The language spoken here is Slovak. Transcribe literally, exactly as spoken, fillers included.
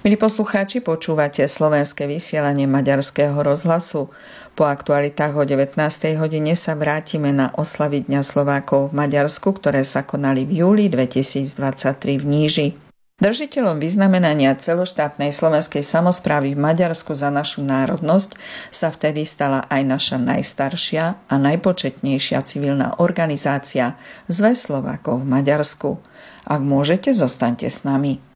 Milí poslucháči, počúvate slovenské vysielanie Maďarského rozhlasu. Po aktualitách o devätnástej hodine sa vrátime na oslavy Dňa Slovákov v Maďarsku, ktoré sa konali v júli dvetisícdvadsaťtri v Níži. Držiteľom vyznamenania celoštátnej slovenskej samosprávy v Maďarsku za našu národnosť sa vtedy stala aj naša najstaršia a najpočetnejšia civilná organizácia Zväz Slovákov v Maďarsku. Ak môžete, zostaňte s nami.